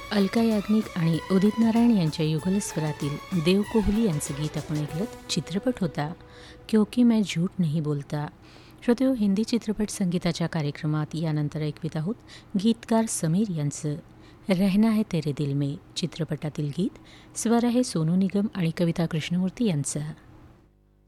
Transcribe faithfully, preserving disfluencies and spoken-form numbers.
अलका याज्ञिक आणि उदित नारायण यांच्या युगलस्वरातील देव कोहली यांचं गीत आपण ऐकलं. चित्रपट होता क्योंकि मैं झूठ नहीं बोलता. श्रोतेहो, हिंदी चित्रपट संगीताच्या कार्यक्रमात यानंतर ऐकवित आहोत गीतकार समीर यांचं रहना है तेरे दिल में चित्रपटातील गीत. स्वर आहे सोनू निगम आणि कविता कृष्णमूर्ती यांचा.